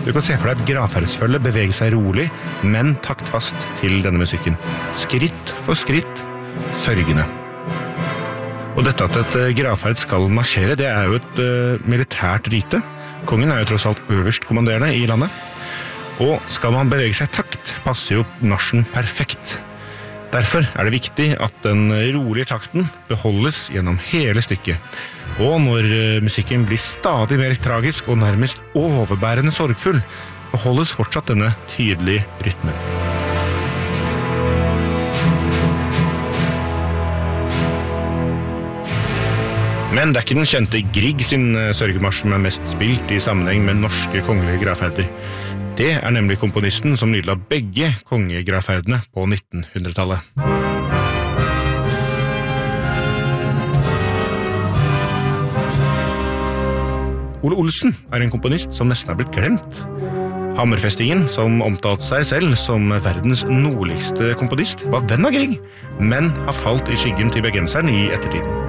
Du kan se for deg et gravferdsfølge bevege seg rolig, men taktfast til denne musikken. Skritt for skritt, sørgende. Og dette at et gravferd skal marsjere, det er jo et militært rite. Kongen er jo tross alt øverst kommanderende i landet. Og skal man bevege seg i takt, passer jo marsjen perfekt. Derfor er det viktig at den rolige takten beholdes gjennom hele stykket. Og når musikken blir stadig mer tragisk og nærmest overbærende sorgfull, beholdes fortsatt denne tydelige rytmen. Men det er ikke den kjente Grieg sin sørgemarsj som er mest spilt i sammenheng med norske kongelige gravferder. Det er nemlig komponisten som nydela begge kongegravferdene på 1900-tallet. Ole Olsen er en komponist som nesten er blitt glemt. Hammerfestingen, som omtalte seg selv som verdens nordligste komponist, var venn av Grieg, men har falt i skyggen til bergenseren i ettertiden.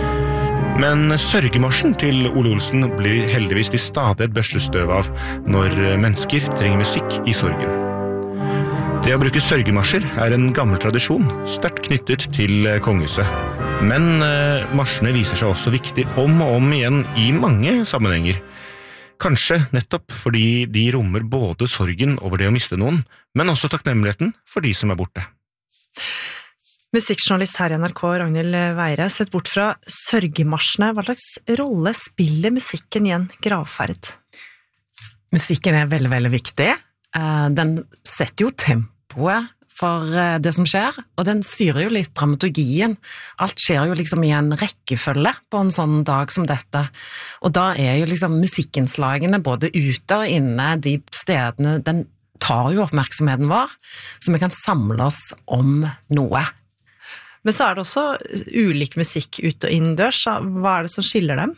Men sørgemarsjen til Ole Olsen blir heldigvis til stadig et børstestøv av når mennesker trenger musikk i sorgen. Det å bruke sørgemarsjer er en gammel tradisjon, sterkt knyttet til kongehuset. Men marsjene viser seg også viktig om og om igjen i mange sammenhenger. Kanskje nettopp fordi de rommer både sorgen over det å miste noen, men også takknemligheten for de som er borte. Musikkjournalist her i NRK, Ragnhild Weire, sett bort fra sørgemarsjene, hva slags rolle spiller musikken i en gravferd? Musikken er veldig, veldig viktig. Den setter jo tempoet for det som skjer, og den styrer jo litt dramaturgien. Alt skjer jo liksom i en rekkefølge på en sånn dag som dette. Og da er jo liksom musikkinnslagene både ute og inne, de stedene, den tar jo oppmerksomheten vår, så vi kan samle oss om noe. Men så er det også ulik musikk ut og inndørs. Hva er det som skiller dem?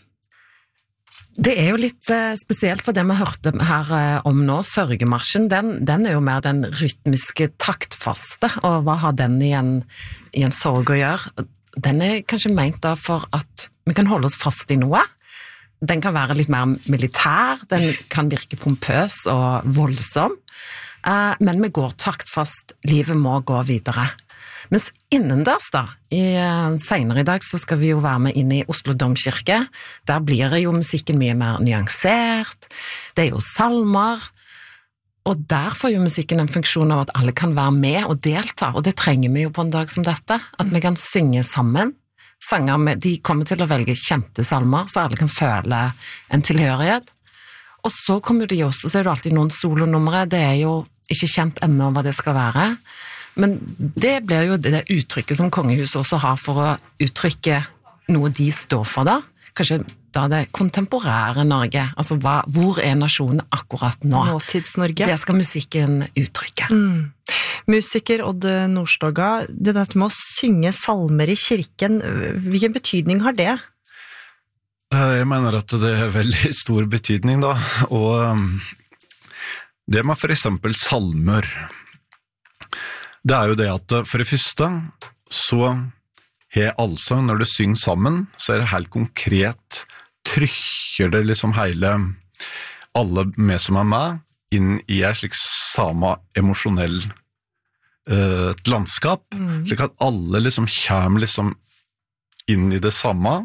Det er jo litt spesielt for det vi hørte her om nå, sørgemarsjen, den er jo mer den rytmiske taktfaste, og hva har den i en sorg å gjøre? Den er kanskje ment da for at vi kan holde oss fast i noe. Den kan være litt mer militær, den kan virke pompøs og voldsom, men vi går taktfast, livet må gå videre. Mens innendørs da, senere i dag så skal vi jo være med inn i Oslo Domkirke. Der blir jo musikken mye mer nyansert, det er jo salmer, og der får jo musikken en funksjon av at alle kan være med og delta, og det trenger vi jo på en dag som dette, at vi kan synge sammen. De kommer til å velge kjente salmer, så alle kan føle en tilhørighet. Og så kommer de også, så er det alltid noen solonumre, det er jo ikke kjent ennå hva det skal være, men det blir jo det uttrykket som kongehuset også har for å uttrykke noe de står for da. Kanskje da det kontemporære Norge, altså hvor er nasjonen akkurat nå? Nåtids-Norge. Det skal musikken uttrykke. Musiker Odd Nordstoga, det dette med å synge salmer i kirken, hvilken betydning har det? Jeg mener at det er veldig stor betydning da, og det med for eksempel salmer, det er jo det at for det første så har allsang, når du synger sammen, så er det helt konkret, trykker det liksom hele, alle med som er med, inn i en slik samme emosjonell landskap, slik at alle liksom kommer liksom inn i det samme,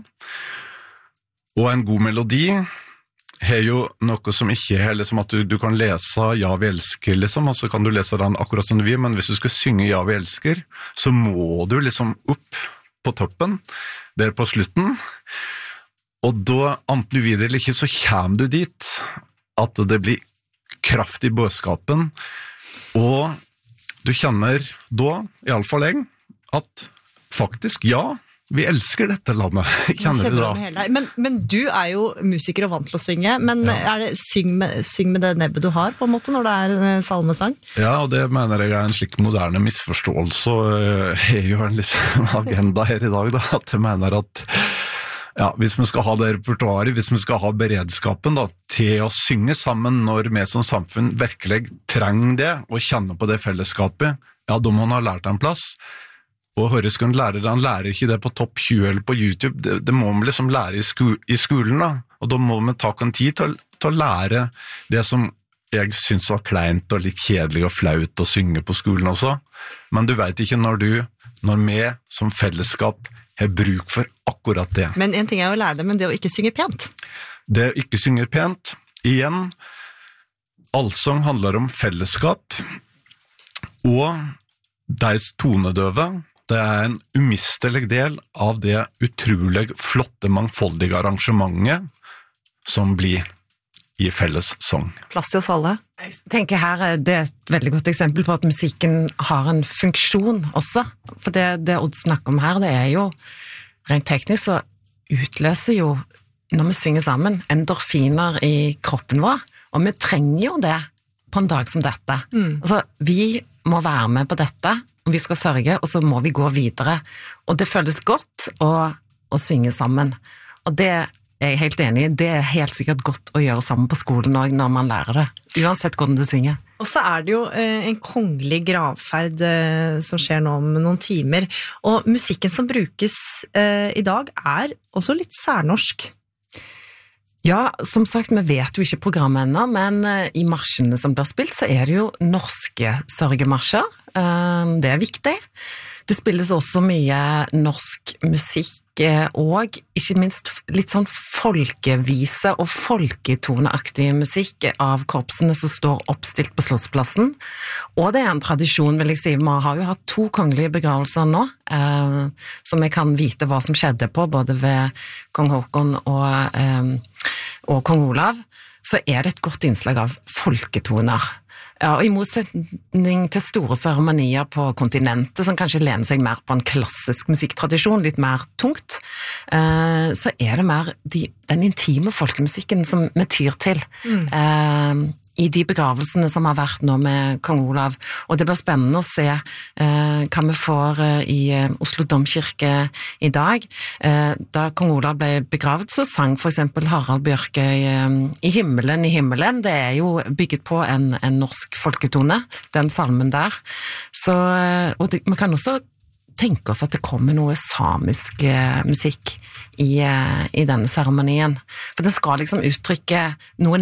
og en god melodi har jo noe som ikke er liksom at du kan lese Ja, vi elsker liksom, og så kan du lese den akkurat som du vil, men hvis du skal synge Ja, vi elsker, så må du liksom opp på toppen, der på slutten, og da, enten du videre eller ikke, så kommer du dit, at det blir kraft i budskapen, og du kjenner da, i alle fall jeg, at faktisk ja, vi elsker dette landet, kjenner du da? Men du er jo musiker og vant til å synge, men er det syng med det nebbet du har, på en måte, når det er salmesang? Ja, og det mener jeg er en slik moderne misforståelse, og er jo en liksom agenda her i dag, da, at jeg mener at hvis vi skal ha det repertoaret, hvis vi skal ha beredskapen da, til å synge sammen når vi som samfunn virkelig trenger det, og kjenner på det fellesskapet, da må man ha lært en plass. Og Høreskunn han lærer ikke det på topp 20 eller på YouTube, det må man liksom lære i skolen da, og da må man ta en tid til å lære det som jeg synes det var kleint og litt kjedelig og flaut å synge på skolen også, men du vet ikke når vi som fellesskap har bruk for akkurat det. Men en ting er å lære det, men det å ikke synge pent. Det å ikke synge pent, igjen, allsang handler om fellesskap, og deres tonedøve, det er en umistelig del av det utrolig flotte, mangfoldige arrangementet som blir i felles sang. Plass til oss alle. Jeg tenker her, det er et veldig godt eksempel på at musikken har en funksjon også. For det Odd snakker om her, det er jo rent teknisk så utløser jo, når vi synger sammen, endorfiner i kroppen vår. Og vi trenger jo det på en dag som dette. Altså, vi må være med på dette, og vi skal sørge, og så må vi gå videre. Og det føles godt å synge sammen. Og det jeg helt enig i, det er helt sikkert godt å gjøre sammen på skolen også, når man lærer det, uansett hvordan du synger. Og så er det jo en kongelig gravferd som skjer nå om noen timer, og musikken som brukes i dag er også litt særnorsk. Ja, som sagt, vi vet jo ikke programmet ennå, men i marsjene som blir spilt, så er det jo norske sørgemarsjer. Det er viktig. Det spilles også mye norsk musikk, og ikke minst litt sånn folkevise og folketoneaktig musikk av korpsene som står oppstilt på Slottsplassen. Og det er en tradisjon, vil jeg si. Vi har jo hatt 2 kongelige begravelser nå, som vi kan vite hva som skjedde på, både ved kong Håkon og kong Olav, så er det et godt innslag av folketoner. Ja, og i motsetning til store seremonier på kontinentet, som kanskje lener seg mer på en klassisk musikktradisjon, litt mer tungt, så er det mer den intime folkemusikken som vi tyr til. I de begravelsene som har vært nå med kong Olav, og det blir spennende å se hva vi får i Oslo Domkirke i dag. Da kong Olav ble begravet, så sang for eksempel Harald Bjørkøy I himmelen, det er jo bygget på en norsk folketone, den salmen der. Så, og man kan også tenke oss at det kommer noe samisk musikk i denne seremonien. For det skal liksom uttrykke noe